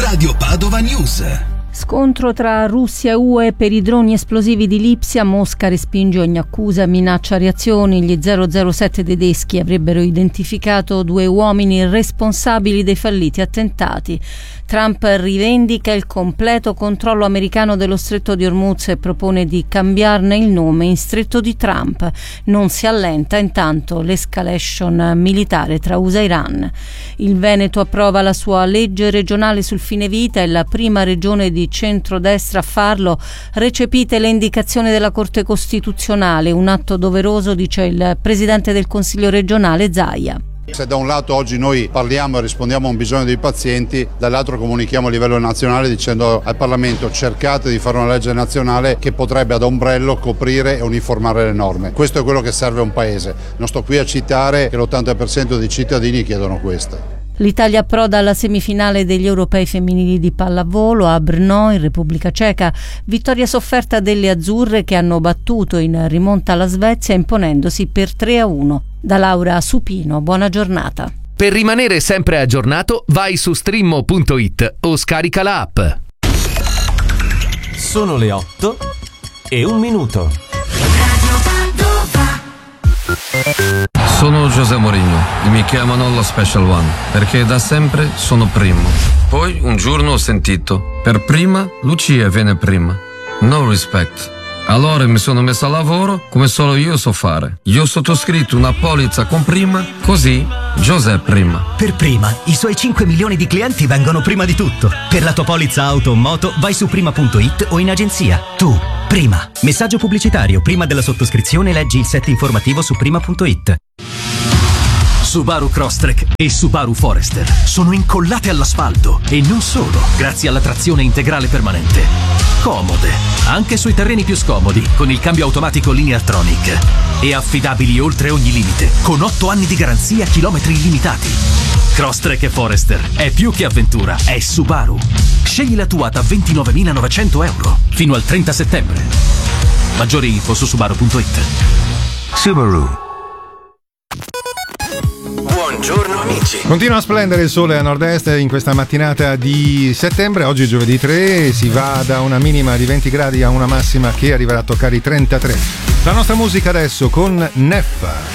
Radio Padova News. Scontro tra Russia e UE per i droni esplosivi di Lipsia. Mosca respinge ogni accusa, minaccia reazioni. Gli 007 tedeschi avrebbero identificato 2 uomini responsabili dei falliti attentati. Trump rivendica il completo controllo americano dello stretto di Hormuz e propone di cambiarne il nome in stretto di Trump. Non si allenta intanto l'escalation militare tra USA e Iran. Il Veneto approva la sua legge regionale sul fine vita, è la prima regione di centrodestra a farlo. Recepite le indicazioni della Corte Costituzionale, un atto doveroso, dice il presidente del Consiglio regionale Zaia. Se da un lato oggi noi parliamo e rispondiamo a un bisogno dei pazienti, dall'altro comunichiamo a livello nazionale dicendo al Parlamento: cercate di fare una legge nazionale che potrebbe ad ombrello coprire e uniformare le norme. Questo è quello che serve a un paese. Non sto qui a citare che l'80% dei cittadini chiedono questo. L'Italia approda alla semifinale degli europei femminili di pallavolo a Brno, in Repubblica Ceca. Vittoria sofferta delle azzurre che hanno battuto in rimonta la Svezia imponendosi per 3-1. Da Laura Supino, buona giornata. Per rimanere sempre aggiornato vai su streammo.it o scarica la app. Sono le 8:01. Sono José Mourinho e mi chiamano lo Special One perché da sempre sono primo. Poi un giorno ho sentito: per prima Lucia viene prima. No respect. Allora mi sono messo a lavoro come solo io so fare. Io ho sottoscritto una polizza con prima, così José prima. Per prima, i suoi 5 milioni di clienti vengono prima di tutto. Per la tua polizza auto o moto vai su prima.it o in agenzia. Tu, prima. Messaggio pubblicitario. Prima della sottoscrizione leggi il set informativo su prima.it. Subaru Crosstrek e Subaru Forester sono incollate all'asfalto e non solo, grazie alla trazione integrale permanente. Comode, anche sui terreni più scomodi, con il cambio automatico Lineartronic. E affidabili oltre ogni limite, con 8 anni di garanzia a chilometri illimitati. Crosstrek e Forester è più che avventura, è Subaru. Scegli la tua da €29.900 fino al 30 settembre. Maggiori info su Subaru.it. Subaru. Buongiorno amici. Continua a splendere il sole a nord-est in questa mattinata di settembre. Oggi è giovedì 3, si va da una minima di 20 gradi a una massima che arriverà a toccare i 33. La nostra musica adesso con Neffa.